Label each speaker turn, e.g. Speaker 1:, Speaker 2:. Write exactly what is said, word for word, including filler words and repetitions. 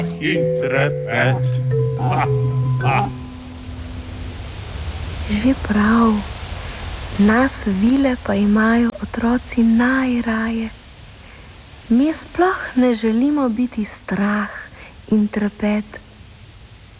Speaker 1: in trepet. Ha, ha.
Speaker 2: Že prav, nas vile pa imajo otroci najraje. Mi sploh ne želimo biti strah in trepet.